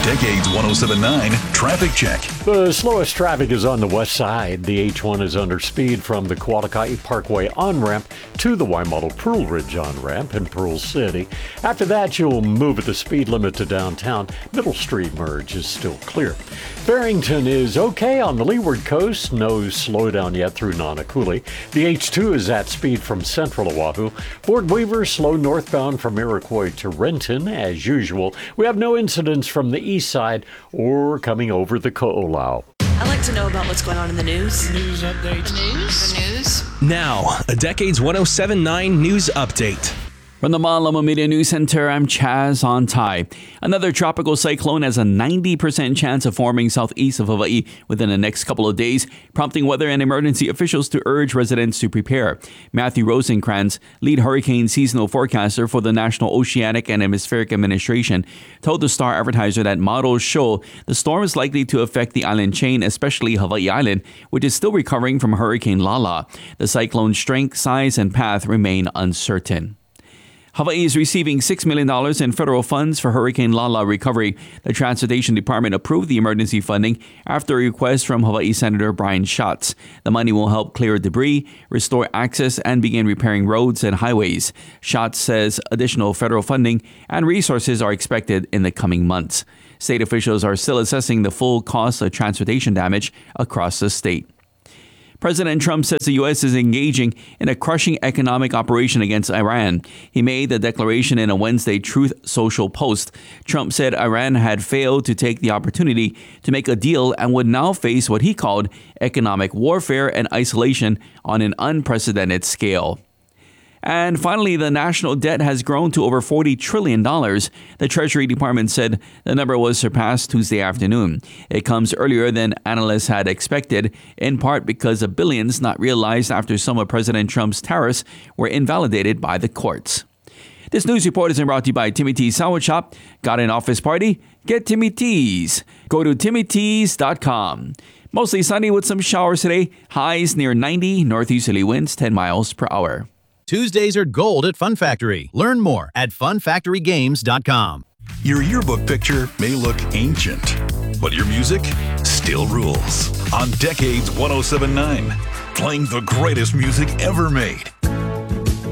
Decades 107.9 Traffic Check. The slowest traffic is on the west side. The H1 is under speed from the Qualakai Parkway on-ramp to the Waimalu Pearl Ridge on-ramp in Pearl City. After that, you'll move at the speed limit to downtown. Middle Street merge is still clear. Farrington is okay on the leeward coast. No slowdown yet through Nanakuli. The H2 is at speed from central Oahu. Fort Weaver slow northbound from Iroquois to Renton as usual. We have no incidents from the east side or coming over the Ko'olau. I like to know about what's going on in the news. News updates. The news? Now, a Decades 107.9 News Update. From the Malama Media News Center, I'm Chaz Ontai. Another tropical cyclone has a 90% chance of forming southeast of Hawaii within the next couple of days, prompting weather and emergency officials to urge residents to prepare. Matthew Rosenkrantz, lead hurricane seasonal forecaster for the National Oceanic and Atmospheric Administration, told the Star Advertiser that models show the storm is likely to affect the island chain, especially Hawaii Island, which is still recovering from Hurricane Lala. The cyclone's strength, size, and path remain uncertain. Hawaii is receiving $6 million in federal funds for Hurricane Lala recovery. The Transportation Department approved the emergency funding after a request from Hawaii Senator Brian Schatz. The money will help clear debris, restore access, and begin repairing roads and highways. Schatz says additional federal funding and resources are expected in the coming months. State officials are still assessing the full cost of transportation damage across the state. President Trump says the U.S. is engaging in a crushing economic operation against Iran. He made the declaration in a Wednesday Truth Social post. Trump said Iran had failed to take the opportunity to make a deal and would now face what he called economic warfare and isolation on an unprecedented scale. And finally, the national debt has grown to over $40 trillion. The Treasury Department said the number was surpassed Tuesday afternoon. It comes earlier than analysts had expected, in part because of billions not realized after some of President Trump's tariffs were invalidated by the courts. This news report is brought to you by Timmy T's Sandwich Shop. Got an office party? Get Timmy T's. Go to TimmyT's.com. Mostly sunny with some showers today. Highs near 90, northeasterly winds 10 miles per hour. Tuesdays are gold at Fun Factory. Learn more at funfactorygames.com. Your yearbook picture may look ancient, but your music still rules. On Decades 107.9, playing the greatest music ever made.